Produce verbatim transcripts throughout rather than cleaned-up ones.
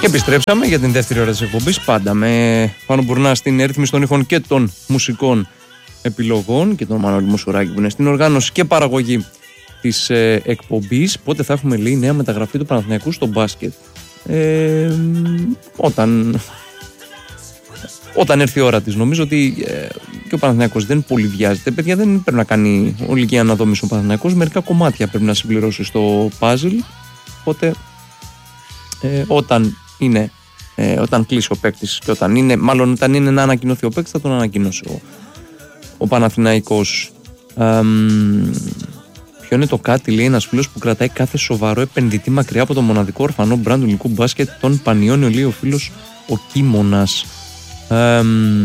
Και επιστρέψαμε για την δεύτερη ώρα της εκπομπής, πάντα με Πάνο Μπουρνά στην ρύθμιση των ήχων και των μουσικών επιλογών και τον Μανώλη Μουσουράκη που είναι στην οργάνωση και παραγωγή της ε, εκπομπής. Πότε θα έχουμε, λέει, νέα μεταγραφή του Παναθηναϊκού στο μπάσκετ? Ε, όταν, όταν έρθει η ώρα της. Νομίζω ότι ε, και ο Παναθηναϊκός δεν πολύ βιάζεται. Παιδιά, δεν πρέπει να κάνει ολική αναδόμηση ο Παναθηναϊκός. Μερικά κομμάτια πρέπει να συμπληρώσει στο puzzle. Οπότε ε, όταν είναι, ε, όταν κλείσει ο παίκτης και όταν είναι, μάλλον όταν είναι να ανακοινωθεί ο παίκτης, θα τον ανακοινώσει ο, ο Παναθηναϊκός. Ε, ποιο είναι το κάτι, λέει ένας φίλος που κρατάει κάθε σοβαρό επενδυτή μακριά από το μοναδικό ορφανό μπραντ του ελληνικού μπάσκετ, τον Πανιόνιο, λέει ο φίλος ο Κίμωνας. Ε,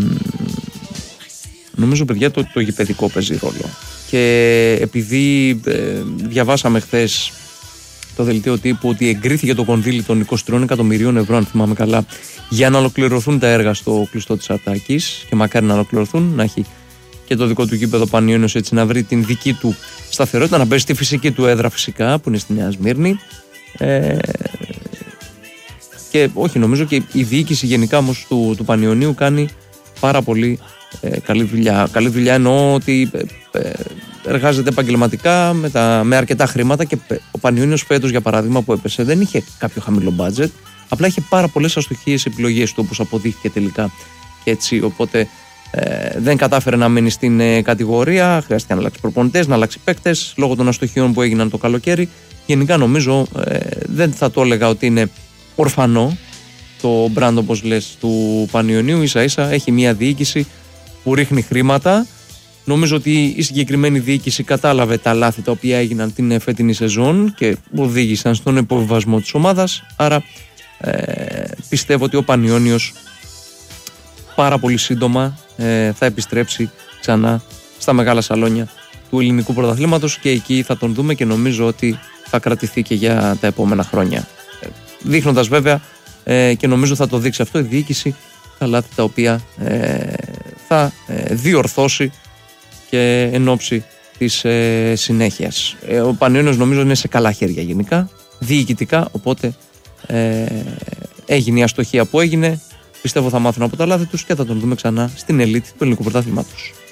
νομίζω, παιδιά, το, το γηπεδικό παίζει ρόλο. Και επειδή ε, διαβάσαμε χθες το δελτίο τύπου ότι εγκρίθηκε το κονδύλι των είκοσι τριών εκατομμυρίων ευρώ, αν θυμάμαι καλά, για να ολοκληρωθούν τα έργα στο κλειστό της Αττάκης, και μακάρι να ολοκληρωθούν, να έχει και το δικό του γήπεδο Πανιόνιος, έτσι να βρει την δική του σταθερότητα, να παίζει στη φυσική του έδρα φυσικά που είναι στη Νέα Σμύρνη. Ε, και όχι, νομίζω και η διοίκηση γενικά όμως του, του Πανιωνίου κάνει πάρα πολύ ε, καλή δουλειά. Καλή δουλειά εννοώ ότι ε, ε, εργάζεται επαγγελματικά με, τα, με αρκετά χρήματα, και ο Πανιώνιος φέτος, για παράδειγμα, που έπεσε, δεν είχε κάποιο χαμηλό budget, απλά είχε πάρα πολλές αστοχίες επιλογές του, όπως αποδείχθηκε τελικά. Και έτσι, οπότε ε, δεν κατάφερε να μείνει στην ε, κατηγορία, χρειάστηκε να αλλάξει προπονητές, να αλλάξει παίκτες, λόγω των αστοχιών που έγιναν το καλοκαίρι. Γενικά νομίζω ε, δεν θα το έλεγα ότι είναι ορφανό το brand, όπως λες, του Πανιωνίου. Ίσα ίσα έχει μια διοίκηση που ρίχνει χρήματα. Νομίζω ότι η συγκεκριμένη διοίκηση κατάλαβε τα λάθη τα οποία έγιναν την φετινή σεζόν και οδήγησαν στον υποβιβασμό της ομάδας. Άρα ε, πιστεύω ότι ο Πανιώνιος πάρα πολύ σύντομα ε, θα επιστρέψει ξανά στα μεγάλα σαλόνια του ελληνικού πρωταθλήματος, και εκεί θα τον δούμε και νομίζω ότι θα κρατηθεί και για τα επόμενα χρόνια. Ε, δείχνοντας βέβαια ε, και νομίζω θα το δείξει αυτό η διοίκηση τα λάθη τα οποία ε, θα ε, διορθώσει και εν ώψη της ε, συνέχειας. Ε, ο Πανιώνιος νομίζω είναι σε καλά χέρια γενικά, διοικητικά, οπότε ε, έγινε η αστοχία που έγινε. Πιστεύω θα μάθουν από τα λάθη τους και θα τον δούμε ξανά στην ελίτ του ελληνικού πρωταθλήματος.